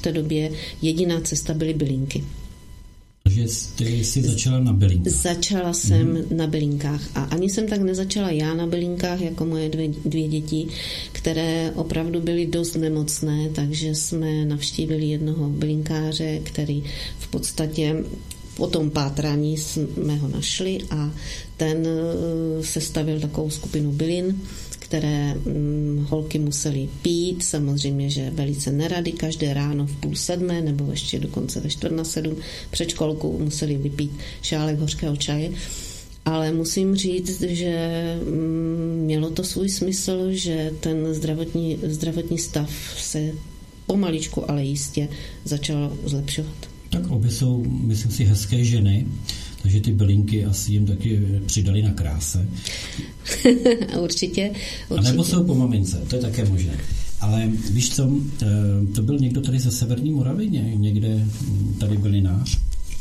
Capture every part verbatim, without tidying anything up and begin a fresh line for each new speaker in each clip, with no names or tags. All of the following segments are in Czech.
té době jediná cesta byly bylinky.
Takže ty jsi začala na bylinkách.
Začala jsem mm. na bylinkách a ani jsem tak nezačala já na bylinkách, jako moje dvě, dvě děti, které opravdu byly dost nemocné, takže jsme navštívili jednoho bylinkáře, který v podstatě po tom pátrání jsme ho našli a ten sestavil takovou skupinu bylin, které hm, holky musely pít, samozřejmě, že velice nerady, každé ráno v půl sedmé nebo ještě dokonce ve čtvrt na sedm před školkou museli vypít šálek hořkého čaje. Ale musím říct, že hm, mělo to svůj smysl, že ten zdravotní, zdravotní stav se pomaličku, ale jistě začal zlepšovat.
Tak obě jsou, myslím si, hezké ženy, takže ty bylinky asi jim taky přidali na kráse.
určitě, určitě.
A nebo jsou po mamince, to je také možné. Ale víš co, to byl někdo tady ze Severní Moravy, někde tady bylinář?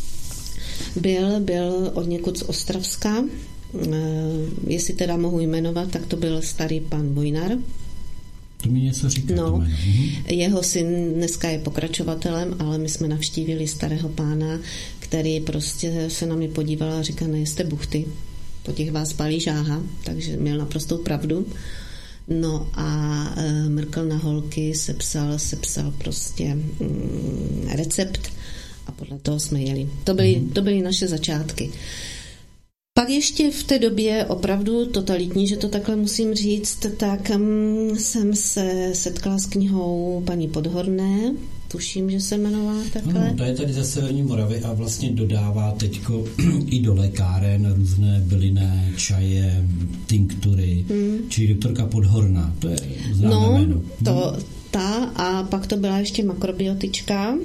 Byl, byl od někud z Ostravska. Jestli teda mohu jmenovat, tak to byl starý pan Vojnar.
To mi něco říká.
No, mhm. Jeho syn dneska je pokračovatelem, ale my jsme navštívili starého pána, který prostě se na mě podíval a říkal, nejste buchty, po těch vás palí žáha, takže měl naprostou pravdu. No a e, mrkl na holky, sepsal, sepsal prostě mm, recept a podle toho jsme jeli. To byly, mhm. to byly naše začátky. Pak ještě v té době opravdu totalitní, že to takhle musím říct, tak um, jsem se setkala s knihou paní Podhorné, tuším, že se jmenovala takhle.
No, to je tady ze Severní Moravy a vlastně dodává teďko i do lékáren různé bylinné čaje, tinktury, hmm. čili doktorka Podhorná, to je známé
no,
jméno.
To, ta a pak to byla ještě makrobiotička,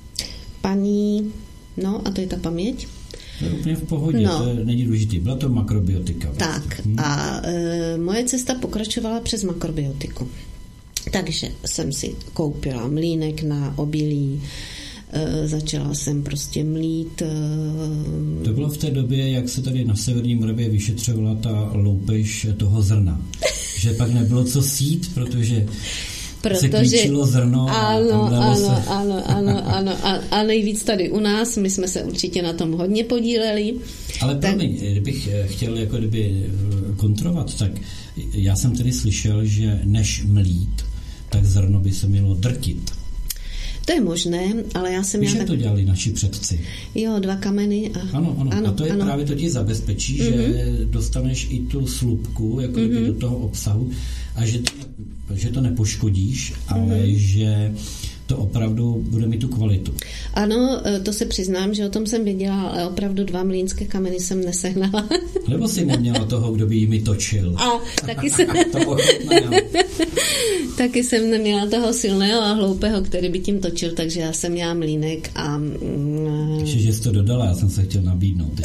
paní, no a to je ta paměť.
To je úplně v pohodě, no. To je, není důležitý. Byla to makrobiotika.
Tak hmm. a e, moje cesta pokračovala přes makrobiotiku. Takže jsem si koupila mlýnek na obilí, e, začala jsem prostě mlít. E,
to bylo v té době, jak se tady na Severní Moravě vyšetřovala ta loupež toho zrna. Že pak nebylo co sít, protože
Protože,
se klíčilo zrno.
Ano, ano,
se...
ano, ano, ano. A, a nejvíc tady u nás, my jsme se určitě na tom hodně podíleli.
Ale tak... promiň, kdybych chtěl jako kdyby kontrovat, tak já jsem tedy slyšel, že než mlít, tak zrno by se mělo drtit.
To je možné, ale já jsem...
Víš,
jak
tak... to dělali naši předci.
Jo, dva kameny. A...
Ano, ano, ano. A to je ano. Právě to ti zabezpečí, mm-hmm. že dostaneš i tu slupku jako mm-hmm. do toho obsahu a že to, že to nepoškodíš, ale mm-hmm. že to opravdu bude mít tu kvalitu.
Ano, to se přiznám, že o tom jsem věděla, ale opravdu dva mlýnské kameny jsem nesehnala.
Nebo jsi neměla toho, kdo by jimi točil?
A taky jsem...
to
taky jsem neměla toho silného a hloupého, který by tím točil, takže já jsem měla mlýnek a...
Takže, že jsi to dodala, já jsem se chtěl nabídnout.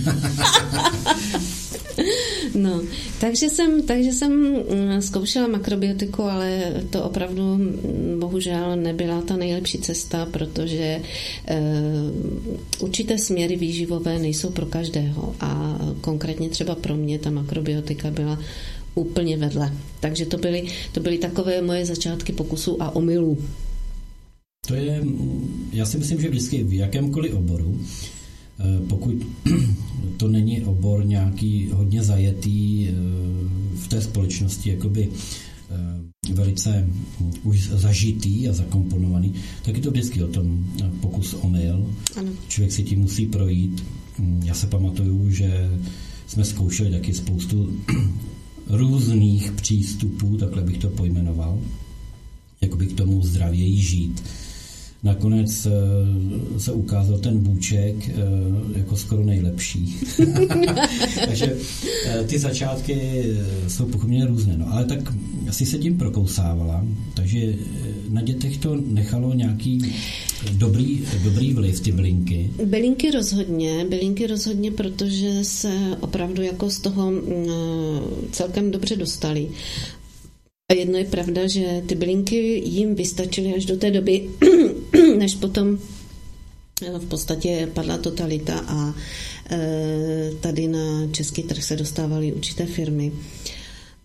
No, takže jsem, takže jsem zkoušela makrobiotiku, ale to opravdu bohužel nebyla ta nejlepší cesta, protože e, určité směry výživové nejsou pro každého a konkrétně třeba pro mě ta makrobiotika byla úplně vedle. Takže to byly, to byly takové moje začátky pokusů a omylů.
To je, já si myslím, že vždycky v jakémkoliv oboru, pokud to není obor nějaký hodně zajetý v té společnosti, jakoby velice už zažitý a zakomponovaný, tak je to vždycky o tom pokus omyl. Ano. Člověk si tím musí projít. Já se pamatuju, že jsme zkoušeli taky spoustu různých přístupů, takhle bych to pojmenoval, jakoby k tomu zdravěji žít. Nakonec se ukázal ten bůček jako skoro nejlepší. Takže ty začátky jsou pochopně různé. No, ale tak asi se tím prokousávala, takže na dětech to nechalo nějaký dobrý, dobrý vliv, ty bylinky.
Bylinky rozhodně, bylinky rozhodně, protože se opravdu jako z toho celkem dobře dostali. A jedno je pravda, že ty bylinky jim vystačily až do té doby, než potom v podstatě padla totalita a tady na český trh se dostávaly určité firmy. A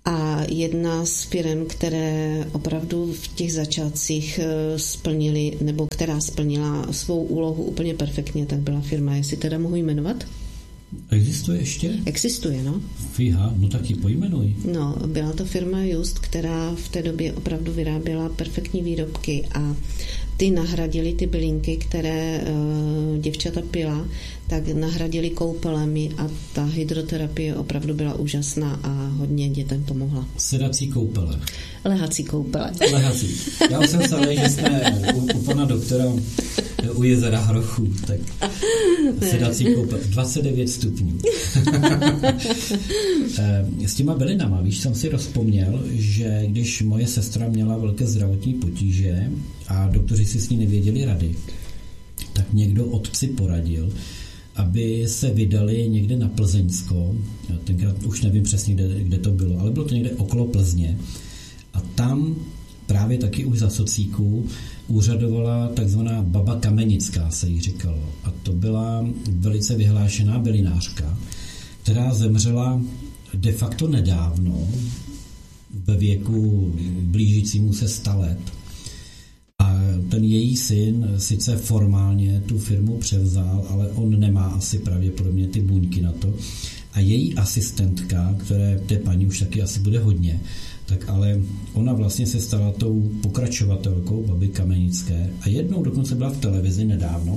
a jedna z firm, které opravdu v těch začátcích splnili, nebo která splnila svou úlohu úplně perfektně, tak byla firma, jestli teda mohu jmenovat?
Existuje ještě?
Existuje, no.
Fíha, no tak ji pojmenuj.
No, byla to firma Just, která v té době opravdu vyráběla perfektní výrobky a ty nahradily ty bylinky, které uh, děvčata pila, tak nahradili koupelemi a ta hydroterapie opravdu byla úžasná a hodně dětem pomohla.
Sedací koupele.
Lehací koupele.
Lehací. Já už jsem salý, že jsme u, u pana doktora u jezera Hrochů, tak sedací koupele. dvacet devět stupňů. S těma bylinama, víš, jsem si rozpomněl, že když moje sestra měla velké zdravotní potíže a doktoři si s ní nevěděli rady, tak někdo otci poradil, aby se vydali někde na Plzeňsko, tenkrát už nevím přesně, kde, kde to bylo, ale bylo to někde okolo Plzně a tam právě taky už za socíků úřadovala takzvaná baba Kamenická, se jí říkalo. A to byla velice vyhlášená bylinářka, která zemřela de facto nedávno, ve věku blížícímu se sta let. A ten její syn sice formálně tu firmu převzal, ale on nemá asi pravděpodobně ty buňky na to. A její asistentka, které té paní už taky asi bude hodně, tak ale ona vlastně se stala tou pokračovatelkou baby Kamenické a jednou dokonce byla v televizi nedávno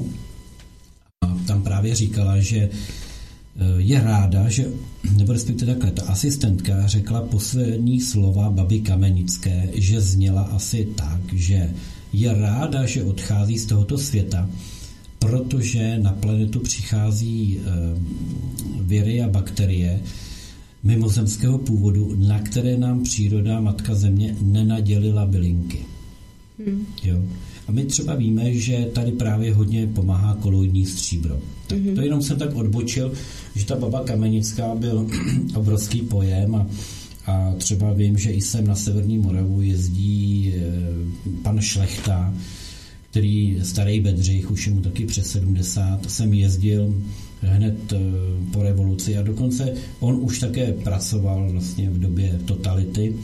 a tam právě říkala, že je ráda, že, nebo respektive takhle, ta asistentka řekla poslední slova baby Kamenické, že zněla asi tak, že je ráda, že odchází z tohoto světa, protože na planetu přichází e, viry a bakterie mimozemského původu, na které nám příroda, matka země, nenadělila bylinky. Hmm. Jo. A my třeba víme, že tady právě hodně pomáhá koloidní stříbro. Tak hmm. To jenom jsem tak odbočil, že ta baba Kamenická byl obrovský pojem a, a třeba vím, že i sem na Severní Moravu jezdí e, pan Šlechta, který starý Bedřich, už je mu taky přes sedmdesát, jsem jezdil hned po revoluci a dokonce on už také pracoval vlastně v době totality.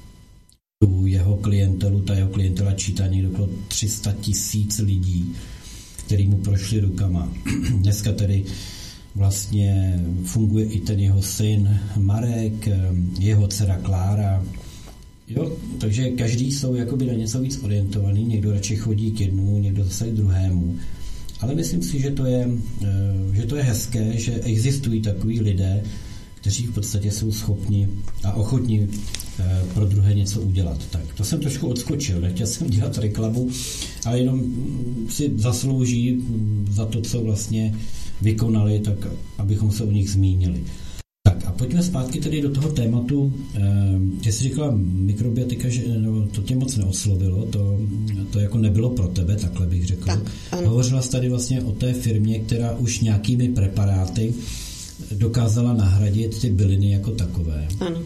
Tu jeho klientelu, ta jeho klientela čítá někdo okolo tři sta tisíc lidí, který mu prošli rukama. Dneska tedy vlastně funguje i ten jeho syn Marek, jeho dcera Klára. Jo, takže každý jsou jakoby na něco víc orientovaný, někdo radši chodí k jednomu, někdo zase k druhému. Ale myslím si, že to je, že to je hezké, že existují takový lidé, kteří v podstatě jsou schopni a ochotní pro druhé něco udělat. Tak to jsem trošku odskočil, nechtěl jsem dělat reklamu, ale jenom si zaslouží za to, co vlastně vykonali, tak abychom se o nich zmínili. Tak a pojďme zpátky tedy do toho tématu. Ty jsi říkala mikrobiotika, že no, to tě moc neoslovilo, to, to jako nebylo pro tebe, takhle bych řekl. Tak, hovořila jsi tady vlastně o té firmě, která už nějakými preparáty dokázala nahradit ty byliny jako takové.
Ano.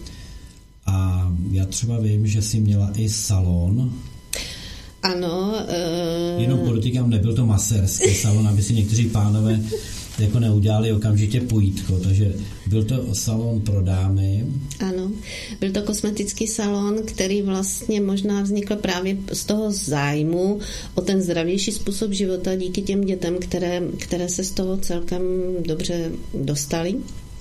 A já třeba vím, že jsi měla i salon.
Ano. Uh...
Jenom podotýkám, nebyl to masérský salon, aby si někteří pánové jako neudělali okamžitě pojítko, takže byl to salon pro dámy.
Ano, byl to kosmetický salon, který vlastně možná vznikl právě z toho zájmu o ten zdravější způsob života díky těm dětem, které, které se z toho celkem dobře dostali.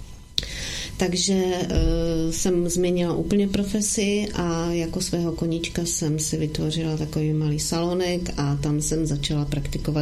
Takže uh, jsem změnila úplně profesi a jako svého koníčka jsem si vytvořila takový malý salonek a tam jsem začala praktikovat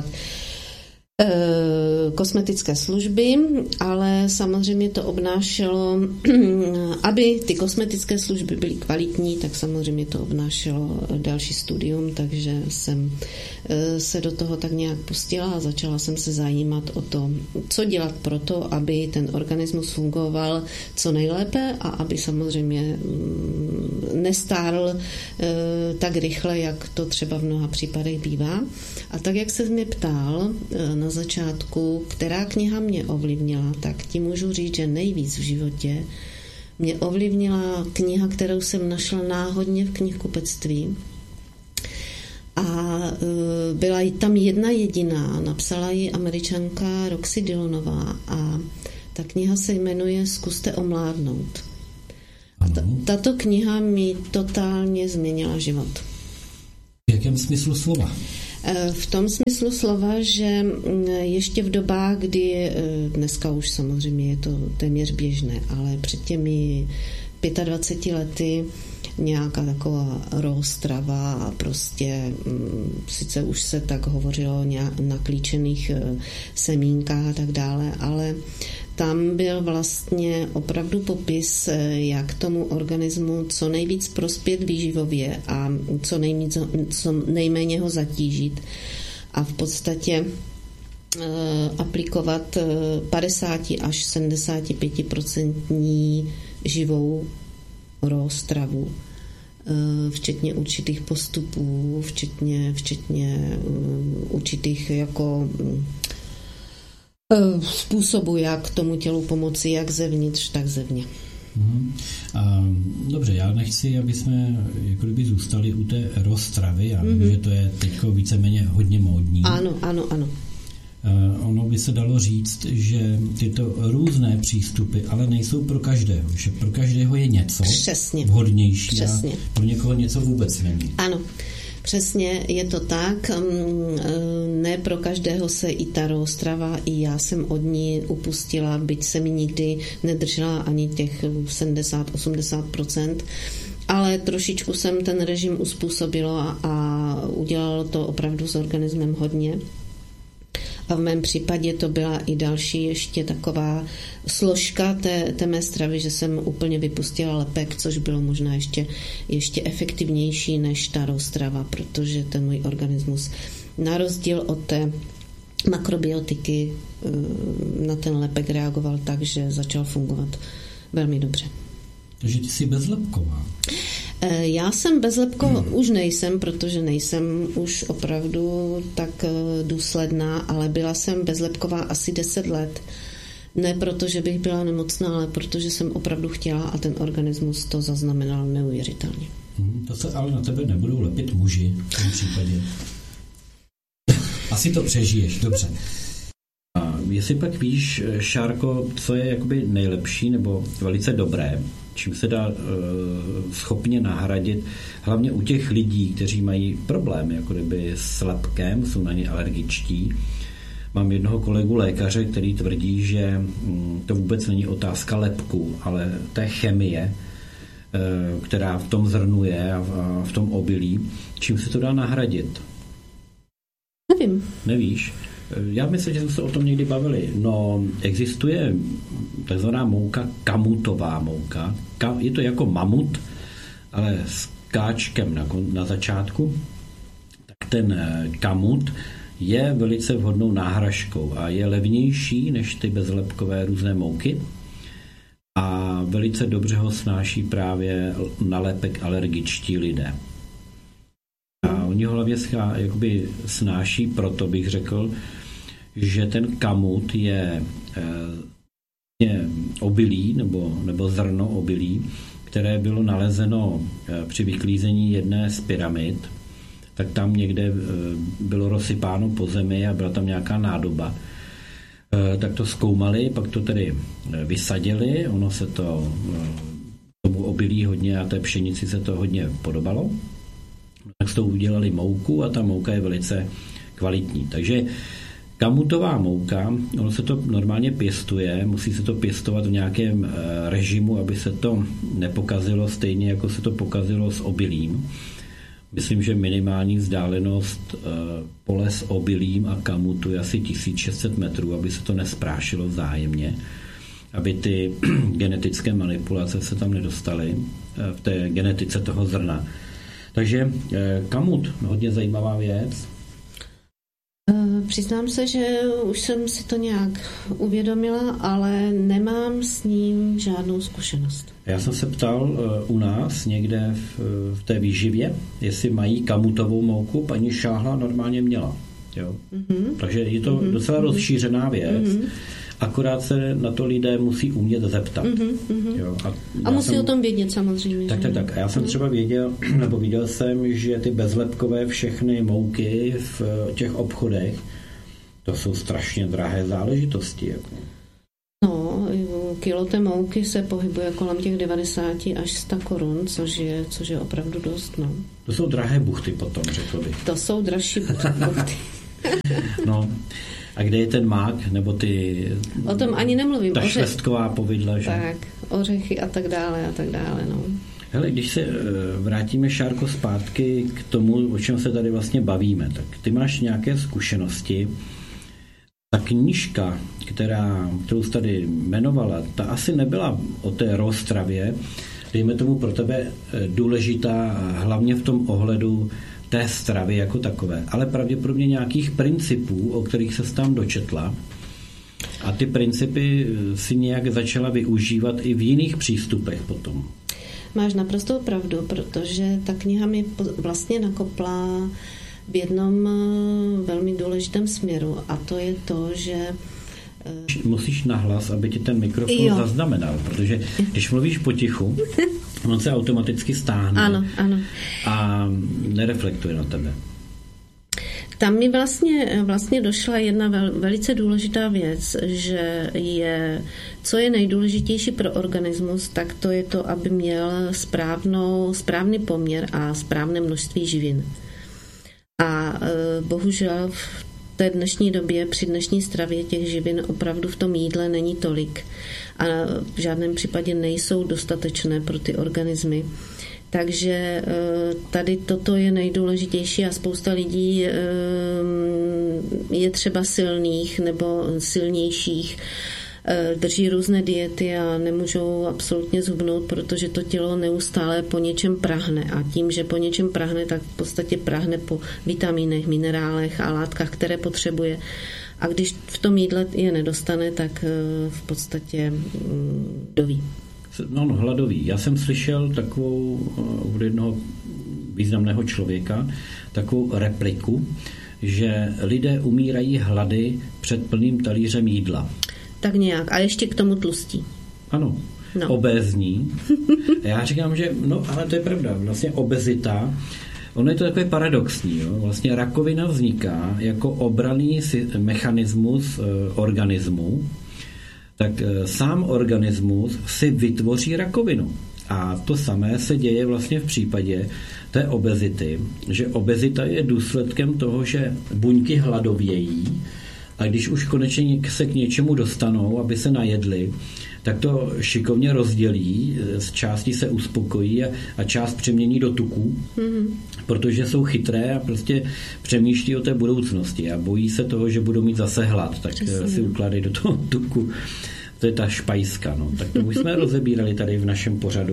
kosmetické služby, ale samozřejmě to obnášelo, aby ty kosmetické služby byly kvalitní, tak samozřejmě to obnášelo další studium, takže jsem se do toho tak nějak pustila a začala jsem se zajímat o to, co dělat pro to, aby ten organismus fungoval co nejlépe a aby samozřejmě nestárl tak rychle, jak to třeba v mnoha případech bývá. A tak, jak se mě ptal na začátku, která kniha mě ovlivnila, tak ti můžu říct, že nejvíc v životě mě ovlivnila kniha, kterou jsem našla náhodně v knihkupectví. A byla tam jedna jediná, napsala ji Američanka Roxy Dillonová a ta kniha se jmenuje Zkuste omládnout. A Tato kniha mi totálně změnila život.
V jakém smyslu slova?
V tom smyslu slova, že ještě v dobách, kdy dneska už samozřejmě je to téměř běžné, ale před těmi dvaceti pěti lety nějaká taková roztrava a prostě sice už se tak hovořilo na klíčených semínkách a tak dále, ale tam byl vlastně opravdu popis, jak tomu organismu co nejvíc prospět výživově a co, nejvíc, co nejméně ho zatížit a v podstatě aplikovat padesát až sedmdesát pět procent živou roztravu, včetně určitých postupů, včetně, včetně určitých jako způsobu, jak tomu tělu pomoci, jak zevnitř, tak zevně.
Hmm. A, dobře, já nechci, aby jsme jako kdyby zůstali u té roztravy, já vím, mm-hmm. že to je teďko víceméně hodně módní.
Ano, ano, ano.
Uh, ono by se dalo říct, že tyto různé přístupy, ale nejsou pro každého, že pro každého je něco
Přesně.
vhodnější
Přesně.
a pro někoho něco vůbec není.
Ano. Přesně je to tak, ne pro každého se i ta roztrava, i já jsem od ní upustila, byť se mi nikdy nedržela ani těch sedmdesát až osmdesát procent, ale trošičku jsem ten režim uspůsobila a udělalo to opravdu s organismem hodně. A v mém případě to byla i další ještě taková složka té, té mé stravy, že jsem úplně vypustila lepek, což bylo možná ještě, ještě efektivnější než ta roztrava, protože ten můj organismus na rozdíl od té makrobiotiky na ten lepek reagoval tak, že začal fungovat velmi dobře.
Takže ty jsi bezlepková.
Já jsem bezlepková, hmm. už nejsem, protože nejsem už opravdu tak důsledná, ale byla jsem bezlepková asi deset let. Ne proto, že bych byla nemocná, ale protože jsem opravdu chtěla a ten organismus to zaznamenal neuvěřitelně.
Hmm, to se ale na tebe nebudou lepit muži v tom případě. Asi to přežiješ, dobře. A jestli pak víš, Šárko, co je jakoby nejlepší nebo velice dobré, čím se dá uh, schopně nahradit, hlavně u těch lidí, kteří mají problém jako kdyby s lepkem, jsou na ně alergičtí. Mám jednoho kolegu lékaře, který tvrdí, že um, to vůbec není otázka lepku, ale té chemie, uh, která v tom zrnu je a v, a v tom obilí. Čím se to dá nahradit?
Nevím.
Nevíš? Já myslím, že jsme se o tom někdy bavili. No, existuje takzvaná mouka, kamutová mouka. Je to jako mamut, ale s káčkem na, na začátku. Tak ten kamut je velice vhodnou náhražkou a je levnější než ty bezlepkové různé mouky a velice dobře ho snáší právě na lepek alergičtí lidé. A oni ho hlavně jakoby snáší, proto bych řekl, že ten kamut je, je obilí nebo, nebo zrno obilí, které bylo nalezeno při vyklízení jedné z pyramid, tak tam někde bylo rozsypáno po zemi a byla tam nějaká nádoba. Tak to zkoumali, pak to tedy vysadili, ono se to tomu obilí hodně a té pšenici se to hodně podobalo. Tak s tou udělali mouku a ta mouka je velice kvalitní. Takže kamutová mouka, ono se to normálně pěstuje, musí se to pěstovat v nějakém režimu, aby se to nepokazilo stejně, jako se to pokazilo s obilím. Myslím, že minimální vzdálenost pole s obilím a kamutu je asi tisíc šest set metrů, aby se to nesprášilo vzájemně, aby ty genetické manipulace se tam nedostaly v té genetice toho zrna. Takže kamut, hodně zajímavá věc.
Přiznám se, že už jsem si to nějak uvědomila, ale nemám s ním žádnou zkušenost.
Já jsem se ptal u nás někde v, v té výživě, jestli mají kamutovou mouku, paní Šáhla normálně měla. Jo? Mm-hmm. Takže je to mm-hmm. docela rozšířená věc. Mm-hmm. Akorát se na to lidé musí umět zeptat. Mm-hmm. Jo, a
a musí
jsem,
o tom vědět samozřejmě.
Tak, tak, tak. A já jsem mm. třeba věděl, nebo viděl jsem, že ty bezlepkové všechny mouky v těch obchodech, to jsou strašně drahé záležitosti. Jako.
No, kilo té mouky se pohybuje kolem těch devadesát až sto korun, což je, což je opravdu dost. No.
To jsou drahé buchty potom, řekl bych.
To jsou dražší buchty.
No. A kde je ten mák, nebo ty...
O tom ani nemluvím.
Ta švestková povidla, že?
Tak, ořechy a tak dále a tak dále, no.
Hele, když se vrátíme, Šárko, zpátky k tomu, o čem se tady vlastně bavíme, tak ty máš nějaké zkušenosti. Ta knížka, která, kterou jsi tady jmenovala, ta asi nebyla o té rozstravě, dejme tomu pro tebe důležitá, hlavně v tom ohledu té stravy jako takové, ale pravděpodobně nějakých principů, o kterých se tam dočetla. A ty principy si nějak začala využívat i v jiných přístupech potom.
Máš naprostou pravdu, protože ta kniha mi vlastně nakopla v jednom velmi důležitém směru, a to je to, že...
Musíš nahlas, aby ti ten mikrofon jo. zaznamenal, protože když mluvíš potichu, on se automaticky stáhne
ano, ano.
a nereflektuje na tebe.
Tam mi vlastně, vlastně došla jedna vel, velice důležitá věc, že je, co je nejdůležitější pro organismus, tak to je to, aby měl správnou, správný poměr a správné množství živin. A e, bohužel v té dnešní době, při dnešní stravě těch živin opravdu v tom jídle není tolik a v žádném případě nejsou dostatečné pro ty organismy. Takže tady toto je nejdůležitější a spousta lidí je třeba silných nebo silnějších, drží různé diety a nemůžou absolutně zhubnout, protože to tělo neustále po něčem prahne a tím, že po něčem prahne, tak v podstatě prahne po vitamínech, minerálech a látkách, které potřebuje. A když v tom jídle je nedostane, tak v podstatě doví.
No, no, hladový. Já jsem slyšel takovou od jednoho významného člověka, takovou repliku, že lidé umírají hlady před plným talířem jídla.
Tak nějak. A ještě k tomu tlustí.
Ano. No. Obézní. A já říkám, že no, ale to je pravda. Vlastně obezita, ono je to takové paradoxní. Jo? Vlastně rakovina vzniká jako obranný mechanismus organismu, tak sám organismus si vytvoří rakovinu. A to samé se děje vlastně v případě té obezity, že obezita je důsledkem toho, že buňky hladovějí a když už konečně se k něčemu dostanou, aby se najedli, tak to šikovně rozdělí, z části se uspokojí a, a část přemění do tuků, mm-hmm. protože jsou chytré a prostě přemýšlí o té budoucnosti a bojí se toho, že budou mít zase hlad, tak Přesně. si ukládají do toho tuku. To je ta špajska. No. Tak to už jsme rozebírali tady v našem pořadu.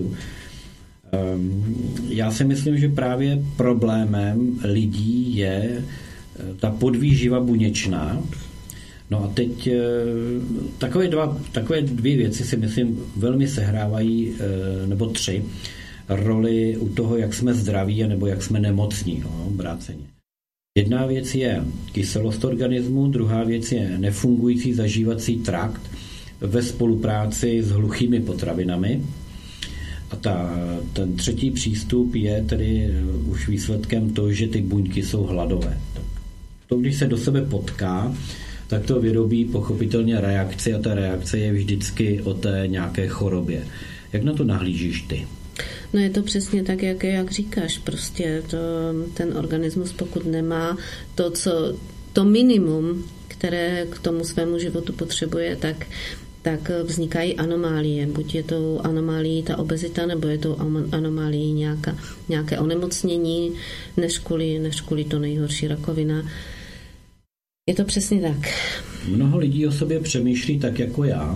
Um, já si myslím, že právě problémem lidí je ta podvýživa buněčná. No a teď takové, dva, takové dvě věci si myslím velmi sehrávají, nebo tři, roli u toho, jak jsme zdraví nebo jak jsme nemocní, no, obráceně. Jedna věc je kyselost organismu, druhá věc je nefungující zažívací trakt ve spolupráci s hluchými potravinami. A ta, ten třetí přístup je tedy už výsledkem toho, že ty buňky jsou hladové. Tak to, když se do sebe potká, tak to vyrobí pochopitelně reakci a ta reakce je vždycky o té nějaké chorobě. Jak na to nahlížíš ty?
No je to přesně tak, jak, jak říkáš. Prostě to, ten organismus, pokud nemá to, co, to minimum, které k tomu svému životu potřebuje, tak tak vznikají anomálie. Buď je to anomálií ta obezita, nebo je to anomálií nějaká, nějaké onemocnění, než kvůli, než kvůli to nejhorší rakovina. Je to přesně tak.
Mnoho lidí o sobě přemýšlí tak jako já,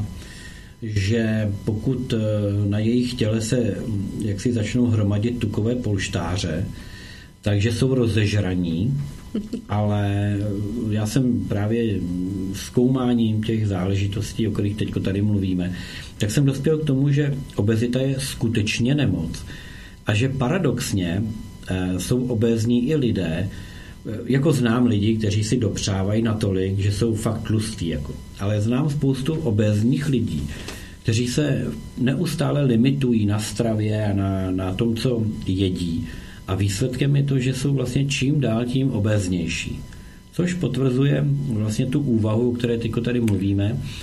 že pokud na jejich těle se jaksi začnou hromadit tukové polštáře, takže jsou rozežraní, ale já jsem právě zkoumáním těch záležitostí, o kterých teď tady mluvíme, tak jsem dospěl k tomu, že obezita je skutečně nemoc a že paradoxně jsou obézní i lidé, jako znám lidi, kteří si dopřávají natolik, že jsou fakt tlustí, jako. Ale znám spoustu obézních lidí, kteří se neustále limitují na stravě a na, na tom, co jedí. A výsledkem je to, že jsou vlastně čím dál tím obéznější. Což potvrzuje vlastně tu úvahu, o které teď tady mluvíme,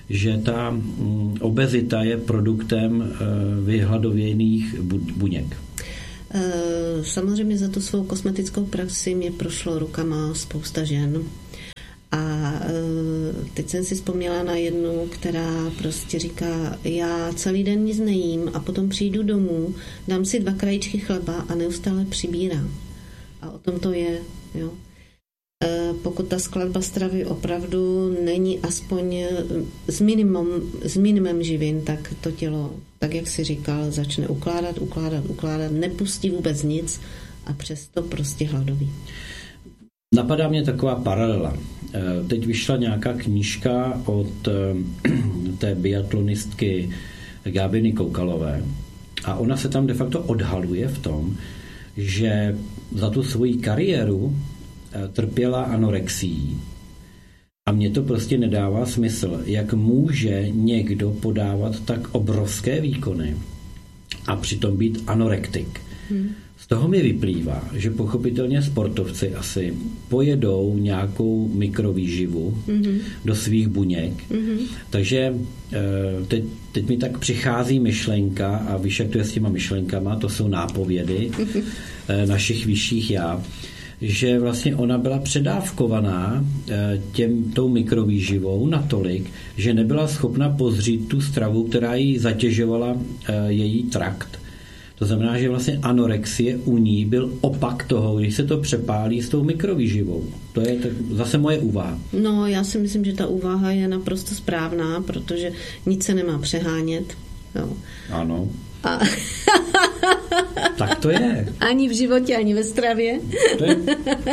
že ta obezita je produktem vyhladověných buněk.
Samozřejmě za tu svou kosmetickou praxi mě prošlo rukama spousta žen. A teď jsem si vzpomněla na jednu, která prostě říká, já celý den nic nejím a potom přijdu domů, dám si dva krajíčky chleba a neustále přibírám. A o tom to je, jo. Pokud ta skladba stravy opravdu není aspoň s, minimum, s minimem živin, tak to tělo, tak jak si říkal, začne ukládat, ukládat, ukládat, nepustí vůbec nic a přesto prostě hladoví.
Napadá mě taková paralela. Teď vyšla nějaká knížka od té biatlonistky Gábiny Koukalové a ona se tam de facto odhaluje v tom, že za tu svoji kariéru trpěla anorexií. A mně to prostě nedává smysl, jak může někdo podávat tak obrovské výkony a přitom být anorektik. Hmm. Z toho mi vyplývá, že pochopitelně sportovci asi pojedou nějakou mikrovýživu mm-hmm. do svých buněk. Mm-hmm. Takže teď, teď mi tak přichází myšlenka, a víš, jak to je s těma myšlenkama, to jsou nápovědy mm-hmm. našich vyšších já, že vlastně ona byla předávkovaná těm, tou mikrovýživou natolik, že nebyla schopna pozřít tu stravu, která jí zatěžovala její trakt. To znamená, že vlastně anorexie u ní byl opak toho, když se to přepálí s tou mikrovýživou. To je tak zase moje úvaha.
No, já si myslím, že ta úvaha je naprosto správná, protože nic se nemá přehánět. Jo.
Ano.
A...
tak to je.
Ani v životě, ani ve stravě.
To je...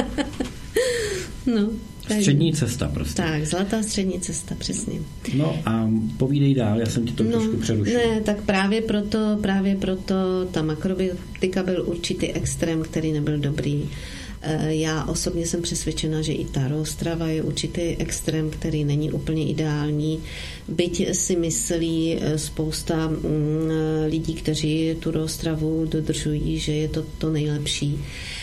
no.
Střední cesta prostě.
Tak, zlatá střední cesta, přesně.
No a povídej dál, já jsem ti to no, trošku přerušil.
Ne, tak právě proto, právě proto ta makrobiotika byl určitý extrém, který nebyl dobrý. Já osobně jsem přesvědčena, že i ta rozstrava je určitý extrém, který není úplně ideální. Byť si myslí spousta lidí, kteří tu rozstravu dodržují, že je to to nejlepší.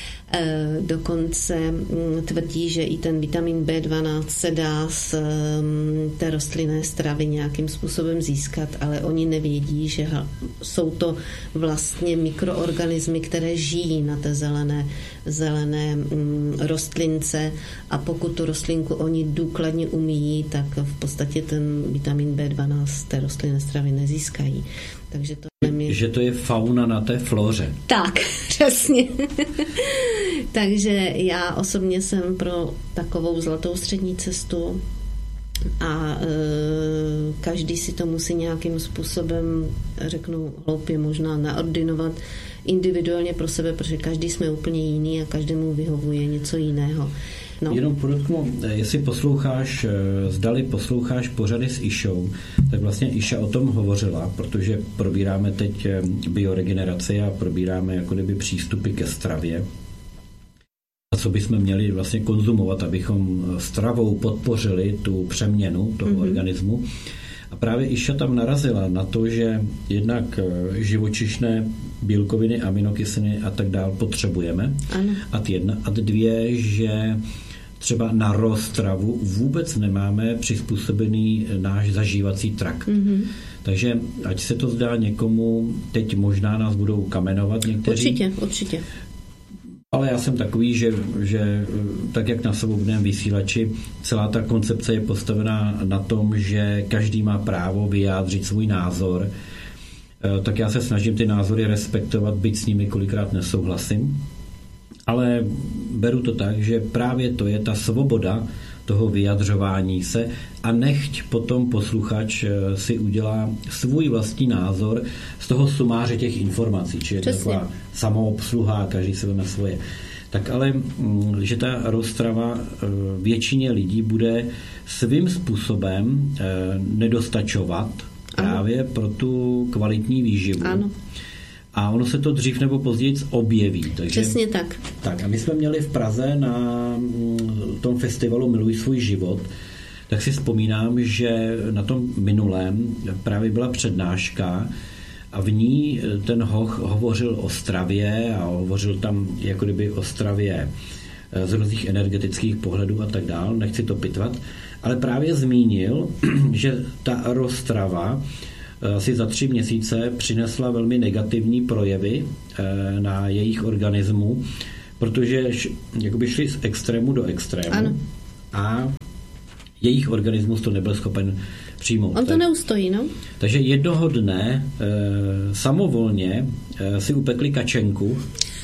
Dokonce tvrdí, že i ten vitamin bé dvanáct se dá z té rostlinné stravy nějakým způsobem získat, ale oni nevědí, že jsou to vlastně mikroorganismy, které žijí na té zelené, zelené rostlince a pokud tu rostlinku oni důkladně umíjí, tak v podstatě ten vitamin bé dvanáct z té rostlinné stravy nezískají. Takže to je...
Že to je fauna na té flóře.
Tak, přesně. Takže já osobně jsem pro takovou zlatou střední cestu a e, každý si to musí nějakým způsobem, řeknu hloupě možná, naordinovat individuálně pro sebe, protože každý jsme úplně jiný a každému vyhovuje něco jiného. No.
Jenom podotknu, jestli posloucháš, zdali posloucháš pořady s Išou, tak vlastně Iša o tom hovořila, protože probíráme teď bioregeneraci a probíráme jako kdyby přístupy ke stravě. A co bychom měli vlastně konzumovat, abychom stravou podpořili tu přeměnu toho mm-hmm. organismu. A právě Iša tam narazila na to, že jednak živočišné bílkoviny, aminokyseliny a tak dál potřebujeme.
Ano.
Ad jedna. Ad dvě, že třeba na rozstravu vůbec nemáme přizpůsobený náš zažívací trakt. Mm-hmm. Takže ať se to zdá někomu, teď možná nás budou kamenovat někteří.
Určitě, určitě.
Ale já jsem takový, že, že tak jak na svobodném vysílači, celá ta koncepce je postavená na tom, že každý má právo vyjádřit svůj názor, tak já se snažím ty názory respektovat, byť s nimi kolikrát nesouhlasím. Ale beru to tak, že právě to je ta svoboda toho vyjadřování se a nechť potom posluchač si udělá svůj vlastní názor z toho sumáře těch informací, či je to taková samoobsluha, každý se veme svoje. Tak ale, že ta rozstrava většině lidí bude svým způsobem nedostačovat právě ano. pro tu kvalitní výživu.
Ano.
A ono se to dřív nebo později objeví. Takže,
přesně tak.
Tak a my jsme měli v Praze na tom festivalu Miluj svůj život, tak si vzpomínám, že na tom minulém právě byla přednáška a v ní ten hoch hovořil o stravě a hovořil tam jako kdyby o stravě z různých energetických pohledů a tak dál, nechci to pitvat, ale právě zmínil, že ta roztrava asi za tři měsíce přinesla velmi negativní projevy na jejich organismu, protože jakoby šli z extrému do extrému.
Ano.
A jejich organismus to nebyl schopen přijmout.
On to neustojí, no.
Takže jednoho dne e, samovolně e, si upekli kačenku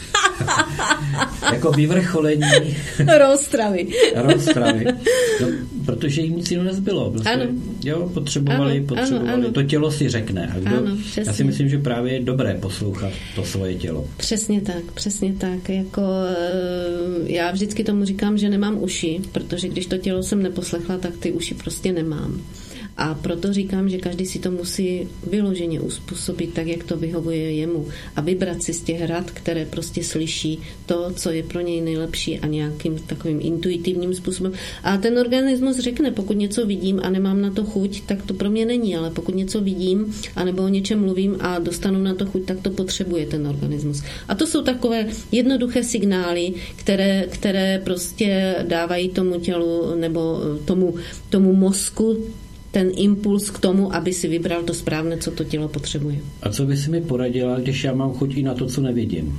jako vyvrcholení
roztravy.
roztravy. No, protože jim nic jiného nezbylo. Prostě,
ano.
Jo, potřebovali,
ano,
potřebovali.
Ano, ano.
To tělo si řekne. A kdo,
ano,
já si myslím, že právě je dobré poslouchat to svoje tělo.
Přesně tak, přesně tak. Jako, já vždycky tomu říkám, že nemám uši, protože když to tělo jsem neposlechla, tak ty uši prostě nemám. A proto říkám, že každý si to musí vyloženě uspůsobit tak, jak to vyhovuje jemu a vybrat si z těch rad, které prostě slyší to, co je pro něj nejlepší a nějakým takovým intuitivním způsobem. A ten organismus řekne, pokud něco vidím a nemám na to chuť, tak to pro mě není, ale pokud něco vidím a nebo o něčem mluvím a dostanu na to chuť, tak to potřebuje ten organismus. A to jsou takové jednoduché signály, které, které prostě dávají tomu tělu nebo tomu, tomu mozku ten impuls k tomu, aby si vybral to správné, co to tělo potřebuje.
A co by si mi poradila, když já mám chuť i na to, co nevidím?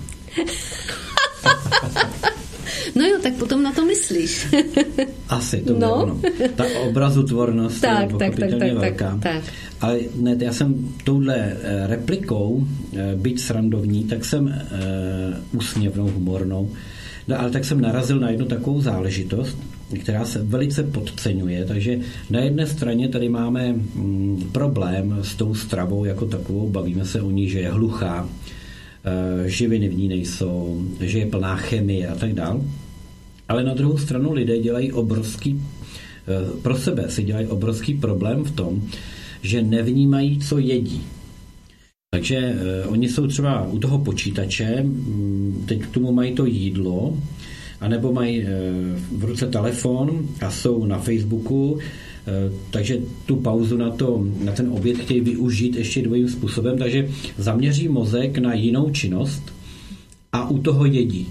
No jo, tak potom na to myslíš.
Asi, to
no.
ono. Ta obrazotvornost
tak,
je pochopitelně
tak, tak,
velká.
Tak, tak.
Ale ne, já jsem touhle replikou, byť srandovní, tak jsem uh, úsměvnou, humornou, no, ale tak jsem narazil na jednu takovou záležitost, která se velice podceňuje. Takže na jedné straně tady máme mm, problém s tou stravou jako takovou, bavíme se o ní, že je hluchá, e, živiny v ní nejsou, že je plná chemie a tak dál. Ale na druhou stranu lidé dělají obrovský, e, pro sebe si dělají obrovský problém v tom, že nevnímají, co jedí. Takže e, oni jsou třeba u toho počítače, m, teď k tomu mají to jídlo, anebo mají v ruce telefon a jsou na Facebooku, takže tu pauzu na, to, na ten oběd chtějí využít ještě dvojím způsobem, takže zaměří mozek na jinou činnost a u toho jedí.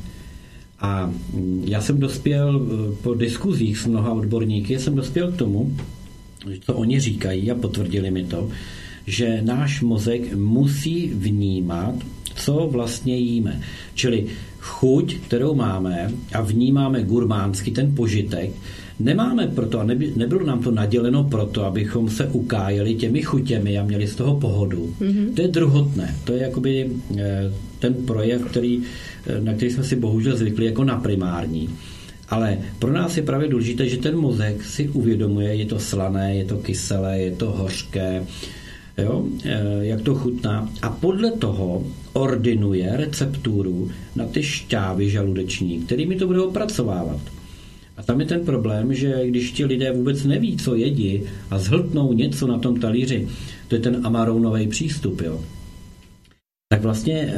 A já jsem dospěl po diskuzích s mnoha odborníky, jsem dospěl k tomu, co oni říkají a potvrdili mi to, že náš mozek musí vnímat, co vlastně jíme. Čili chuť, kterou máme a vnímáme gurmánsky ten požitek, nemáme proto a neby, nebylo nám to naděleno proto, abychom se ukájeli těmi chutěmi a měli z toho pohodu. Mm-hmm. To je druhotné. To je jakoby ten projev, který, na který jsme si bohužel zvykli jako na primární. Ale pro nás je právě důležité, že ten mozek si uvědomuje, je to slané, je to kyselé, je to hořké, jo, jak to chutná. A podle toho ordinuje recepturu na ty šťávy žaludeční, kterými to bude opracovávat. A tam je ten problém, že když ti lidé vůbec neví, co jedí a zhltnou něco na tom talíři, to je ten Amarounový přístup, jo, tak vlastně e,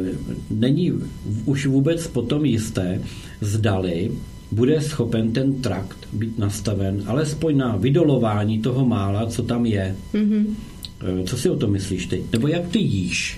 není už vůbec potom jisté, zdali bude schopen ten trakt být nastaven alespoň na vydolování toho mála, co tam je. Mm-hmm. E, co si o tom myslíš ty? Nebo jak ty jíš?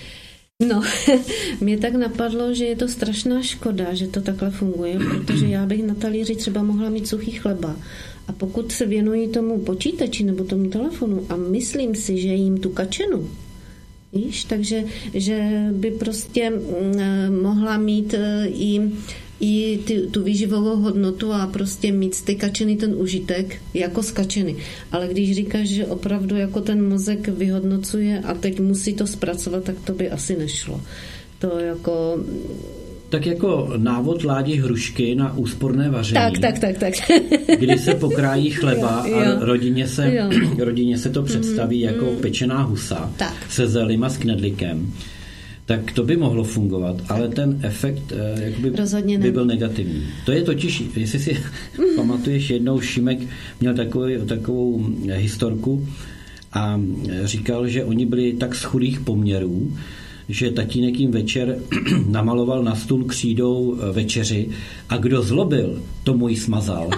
No, mě tak napadlo, že je to strašná škoda, že to takhle funguje, protože já bych na talíři třeba mohla mít suchý chleba. A pokud se věnují tomu počítači nebo tomu telefonu a myslím si, že jim tu kačenu, víš, takže že by prostě mohla mít i, i ty, tu výživovou hodnotu a prostě mít z té kačeny ten užitek jako z kačeny. Ale když říkáš, že opravdu jako ten mozek vyhodnocuje a teď musí to zpracovat, tak to by asi nešlo. To jako...
Tak jako návod Ládi Hrušky na úsporné vaření.
Tak, tak, tak, tak.
Kdy se pokrájí chleba
jo, jo.
a rodině se, rodině se to představí mm, jako mm. pečená husa tak. se zelím a s knedlíkem. Tak to by mohlo fungovat, ale ten efekt jakoby, by byl negativní. To je totiž, jestli si pamatuješ, jednou Šimek měl takovou, takovou historku a říkal, že oni byli tak z chudých poměrů, že tatínek jim večer namaloval na stůl křídou večeři a kdo zlobil, tomu ji smazal.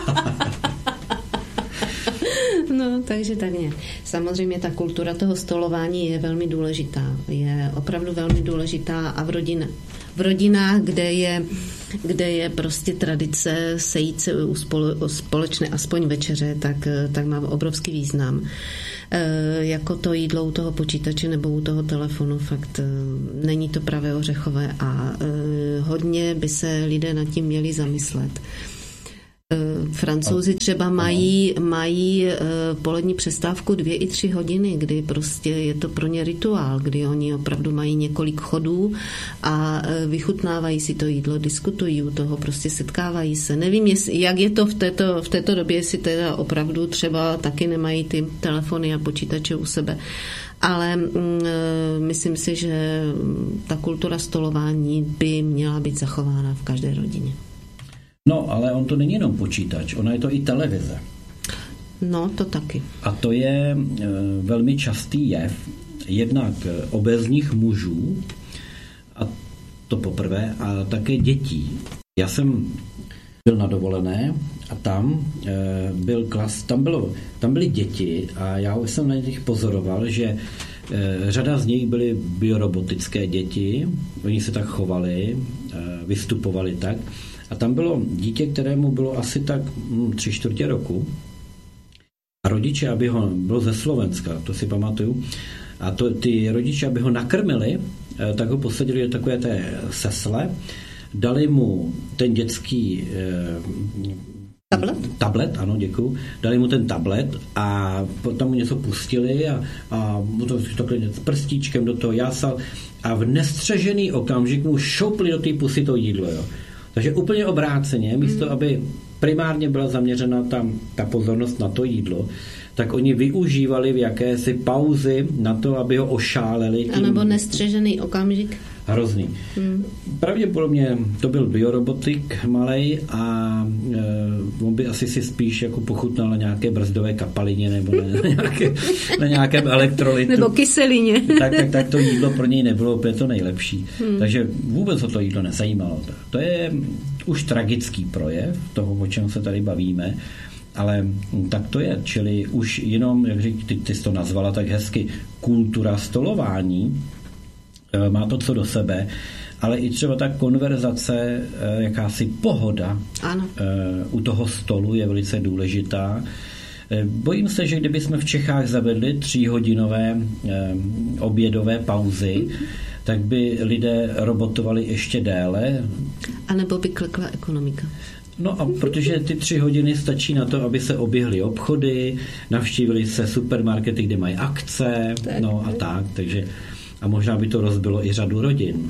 No, takže tak nějak. Samozřejmě ta kultura toho stolování je velmi důležitá. Je opravdu velmi důležitá a v rodinách, v rodinách, kde je, kde je prostě tradice sejít se u společné aspoň večeře, tak, tak má obrovský význam. E, jako to jídlo u toho počítače nebo u toho telefonu, fakt e, není to pravé ořechové a e, hodně by se lidé nad tím měli zamyslet. Francouzi třeba mají, mají polední přestávku dvě i tři hodiny, kdy prostě je to pro ně rituál, kdy oni opravdu mají několik chodů a vychutnávají si to jídlo, diskutují u toho, prostě setkávají se. Nevím, jestli, jak je to v této, v této době, jestli teda opravdu třeba taky nemají ty telefony a počítače u sebe. Ale mm, myslím si, že ta kultura stolování by měla být zachována v každé rodině.
No, ale on to není jenom počítač, ona je to i televize.
No, to taky.
A to je e, velmi častý jev, jednak obézních mužů, a to poprvé, a také dětí. Já jsem byl na dovolené a tam e, byl klas, tam, bylo, tam byly děti a já jsem na nich pozoroval, že e, řada z nich byly biorobotické děti, oni se tak chovali, e, vystupovali tak. A tam bylo dítě, kterému bylo asi tak hm, tři čtvrtě roku. A rodiče, aby ho, bylo ze Slovenska, to si pamatuju, a to, ty rodiče, aby ho nakrmili, tak ho posadili do takové té sesle, dali mu ten dětský eh,
tablet?
Tablet, ano, děkuju. Dali mu ten tablet a potom mu něco pustili a, a to takhle s prstíčkem do toho jásal a v nestřežený okamžik mu šoupli do té pusy to jídlo, jo. Takže úplně obráceně, místo aby primárně byla zaměřena tam ta pozornost na to jídlo, tak oni využívali v jakési pauzy na to, aby ho ošáleli. Tím... A
nebo nestřežený okamžik.
Hrozný. Hmm. Pravděpodobně to byl biorobotik malej a e, on by asi si spíš jako pochutnal na nějaké brzdové kapalině nebo na, na, nějaké, na nějakém elektrolitu.
Nebo kyselině.
tak, tak, tak to jídlo pro něj nebylo úplně to nejlepší. Hmm. Takže vůbec ho to jídlo nezajímalo. To je už tragický projev toho, o čem se tady bavíme. Ale tak to je, čili už jenom, jak řík, ty, ty jsi to nazvala tak hezky, kultura stolování, má to co do sebe, ale i třeba ta konverzace, jakási pohoda
ano.
u toho stolu je velice důležitá. Bojím se, že kdyby jsme v Čechách zavedli tříhodinové obědové pauzy, tak by lidé robotovali ještě déle.
A nebo by klekla ekonomika.
No a protože ty tři hodiny stačí na to, aby se oběhly obchody, navštívili se supermarkety, kde mají akce, tak, no a tak, takže a možná by to rozbilo i řadu rodin.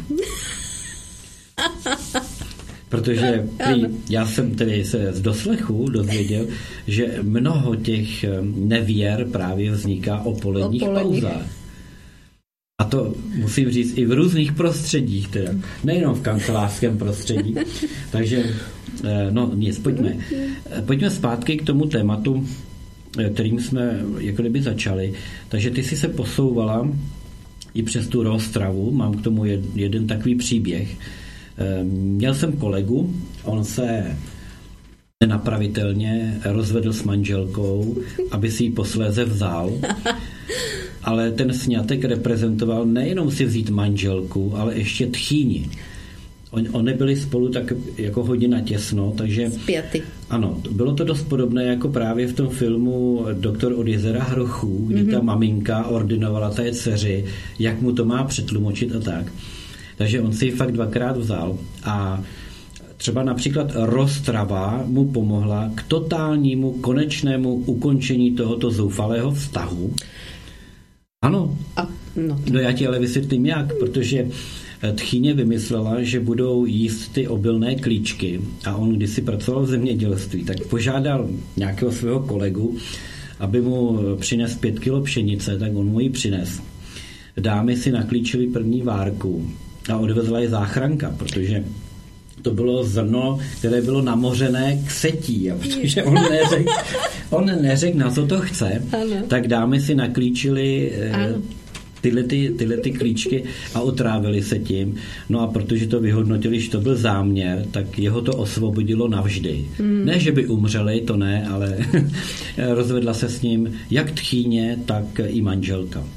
Protože prý, já jsem tedy se z doslechu dozvěděl, že mnoho těch nevěr právě vzniká o poledních pauzách. A to musím říct i v různých prostředích, teda nejenom v kancelářském prostředí. Takže, no nic, pojďme. Pojďme zpátky k tomu tématu, kterým jsme jako kdyby začali. Takže ty jsi se posouvala i přes tu rozstravu. Mám k tomu jeden takový příběh. Měl jsem kolegu, on se nenapravitelně rozvedl s manželkou, aby si ji posléze vzal. Ale ten sňatek reprezentoval nejenom si vzít manželku, ale ještě tchýni. On, oni byli spolu tak jako hodně těsno, takže...
Spjaty.
Ano, bylo to dost podobné jako právě v tom filmu Doktor od jezera hrochů, kdy mm-hmm. ta maminka ordinovala té dceři, jak mu to má přetlumočit a tak. Takže on si ji fakt dvakrát vzal a třeba například roztrava mu pomohla k totálnímu konečnému ukončení tohoto zoufalého vztahu. Ano.
A, no.
no já ti ale vysvětlím jak, protože tchýně vymyslela, že budou jíst ty obilné klíčky a on kdysi pracoval v zemědělství, tak požádal nějakého svého kolegu, aby mu přines pět kilo pšenice, tak on mu ji přines. Dámy si naklíčily první várku a odvezla je záchranka, protože to bylo zrno, které bylo namořené k setí, a protože on neřekl, on neřekl, na co to chce, ano. Tak dámy si naklíčily tyhle, ty, tyhle ty klíčky a otrávili se tím. No a protože to vyhodnotili, že to byl záměr, tak jeho to osvobodilo navždy. Hmm. Ne, že by umřeli, to ne, ale rozvedla se s ním jak tchýně, tak i manželka. Tak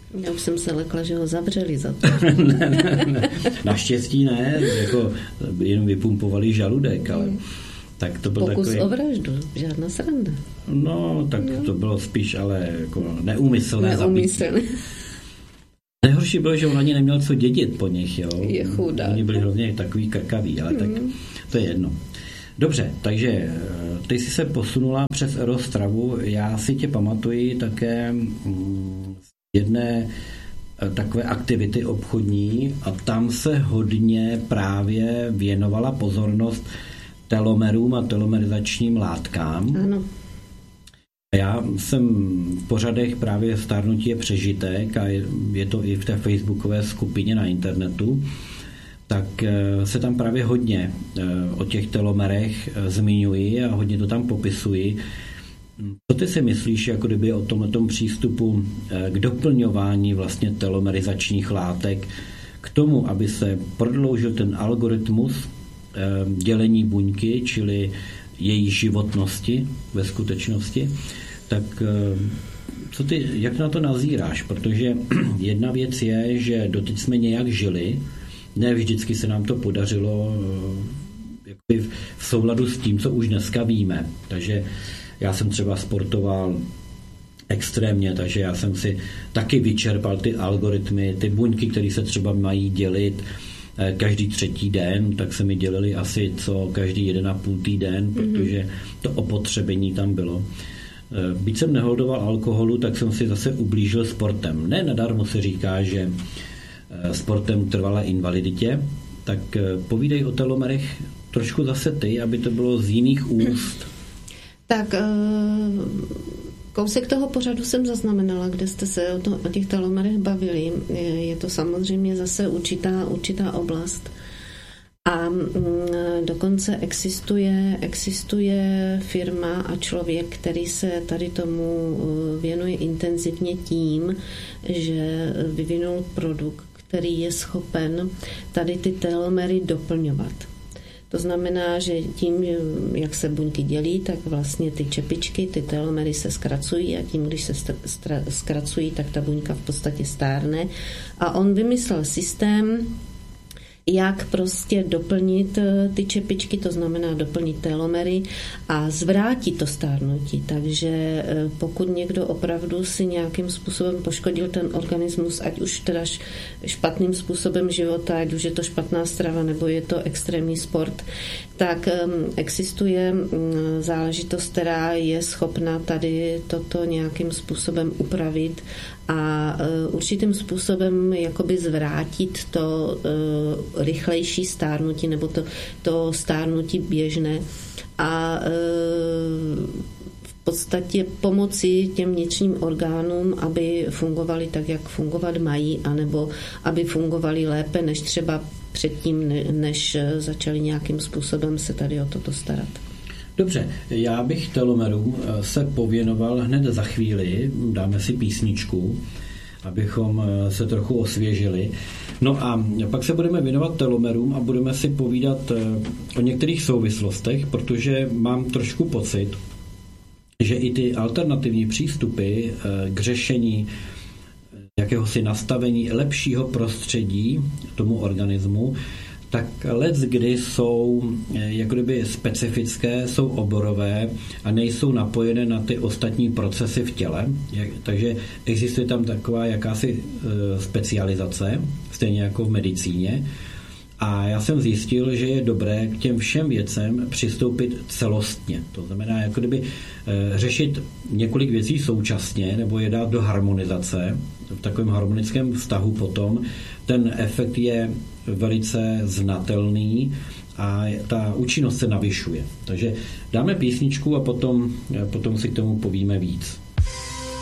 Já už jsem se lekla, že ho zavřeli za to.
ne, ne, ne. Naštěstí ne, jako jenom vypumpovali žaludek, ale mm. tak to byl
Pokus
takový...
o vraždu, žádná sranda.
No, tak no. to bylo spíš ale jako neúmyslné
Neúmyslné.
Nejhorší bylo, že on ani neměl co dědit po nich, jo.
Je chudák.
Oni byli hrozně takový krkaví, ale mm. tak to je jedno. Dobře, takže ty jsi se posunula přes Erostravu, já si tě pamatuji také z jedné takové aktivity obchodní a tam se hodně právě věnovala pozornost telomerům a telomerizačním látkám.
Ano.
Já jsem v pořadech právě Stárnutí je přežitek a je to i v té facebookové skupině na internetu, tak se tam právě hodně o těch telomerech zmiňuji a hodně to tam popisuji. Co ty si myslíš, jako kdyby o tomto přístupu k doplňování vlastně telomerizačních látek k tomu, aby se prodloužil ten algoritmus dělení buňky, čili její životnosti ve skutečnosti, tak co ty, jak na to nazíráš? Protože jedna věc je, že doteď jsme nějak žili, ne vždycky se nám to podařilo jakoby v souladu s tím, co už dneska víme. Takže já jsem třeba sportoval extrémně, takže já jsem si taky vyčerpal ty algoritmy, ty buňky, které se třeba mají dělit každý třetí den, tak se mi dělili asi co každý jeden a půl týden, protože to opotřebení tam bylo. Byť jsem neholdoval alkoholu, tak jsem si zase ublížil sportem. Ne nadarmo se říká, že sportem trvalé invaliditě, tak povídej o telomerech trošku zase ty, aby to bylo z jiných úst.
Tak kousek toho pořadu jsem zaznamenala, kde jste se o, to, o těch telomerech bavili. Je to samozřejmě zase určitá, určitá oblast. A dokonce existuje, existuje firma a člověk, který se tady tomu věnuje intenzivně tím, že vyvinul produkt, který je schopen tady ty telomery doplňovat. To znamená, že tím, jak se buňky dělí, tak vlastně ty čepičky, ty telomery se zkracují a tím, když se zkracují, tak ta buňka v podstatě stárne. A on vymyslel systém, jak prostě doplnit ty čepičky, to znamená doplnit telomery a zvrátit to stárnutí. Takže pokud někdo opravdu si nějakým způsobem poškodil ten organismus, ať už teda špatným způsobem života, ať už je to špatná strava nebo je to extrémní sport, tak existuje záležitost, která je schopna tady toto nějakým způsobem upravit a určitým způsobem jakoby zvrátit to rychlejší stárnutí nebo to, to stárnutí běžné a v podstatě pomoci těm vnitřním orgánům, aby fungovaly tak, jak fungovat mají, anebo aby fungovaly lépe, než třeba předtím, než začali nějakým způsobem se tady o toto starat.
Dobře, já bych telomerům se pověnoval hned za chvíli, dáme si písničku, abychom se trochu osvěžili. No a pak se budeme věnovat telomerům a budeme si povídat o některých souvislostech, protože mám trošku pocit, že i ty alternativní přístupy k řešení jakéhosi nastavení lepšího prostředí tomu organismu, tak leckdy jsou jako kdyby specifické, jsou oborové a nejsou napojené na ty ostatní procesy v těle. Takže existuje tam taková jakási specializace, stejně jako v medicíně. A já jsem zjistil, že je dobré k těm všem věcem přistoupit celostně. To znamená, jako kdyby řešit několik věcí současně nebo je dát do harmonizace. V takovém harmonickém vztahu potom ten efekt je velice znatelný a ta účinnost se navyšuje. Takže dáme písničku a potom, potom si k tomu povíme víc.